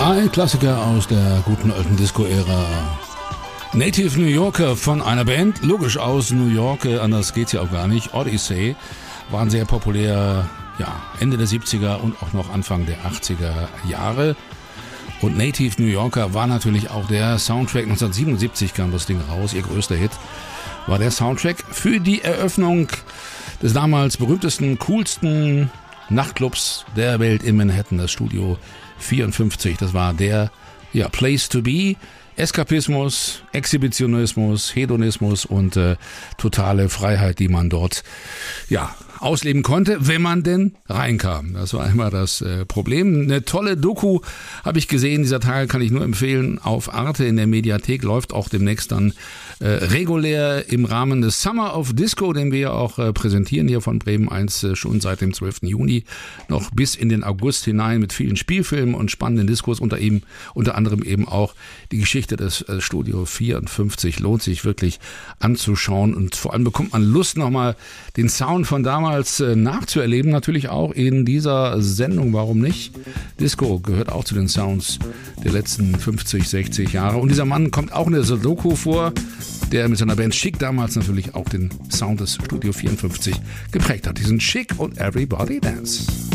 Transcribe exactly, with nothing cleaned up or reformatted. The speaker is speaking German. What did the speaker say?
Ein Klassiker aus der guten alten Disco-Ära. Native New Yorker von einer Band, logisch aus New York, anders geht's ja auch gar nicht. Odyssey waren sehr populär, ja, Ende der siebziger und auch noch Anfang der achtziger Jahre. Und Native New Yorker war natürlich auch der Soundtrack. neunzehnhundertsiebenundsiebzig kam das Ding raus, ihr größter Hit war der Soundtrack für die Eröffnung des damals berühmtesten, coolsten Nachtclubs der Welt in Manhattan, das Studio vierundfünfzig. Das war der, ja, Place to be. Eskapismus, Exhibitionismus, Hedonismus und äh, totale Freiheit, die man dort, ja, ausleben konnte, wenn man denn reinkam. Das war immer das äh, Problem. Eine tolle Doku habe ich gesehen. Dieser Teil kann ich nur empfehlen. Auf Arte in der Mediathek läuft auch demnächst dann äh, regulär im Rahmen des Summer of Disco, den wir auch äh, präsentieren hier von Bremen eins äh, schon seit dem zwölften Juni noch bis in den August hinein mit vielen Spielfilmen und spannenden Diskos, unter ihm unter anderem eben auch die Geschichte des äh, Studio vierundfünfzig. Lohnt sich wirklich anzuschauen und vor allem bekommt man Lust, nochmal den Sound von damals nachzuerleben, natürlich auch in dieser Sendung, warum nicht? Disco gehört auch zu den Sounds der letzten fünfzig, sechzig Jahre und dieser Mann kommt auch in der Doku vor, der mit seiner Band Chic damals natürlich auch den Sound des Studio vierundfünfzig geprägt hat. Die sind Chic und Everybody Dance.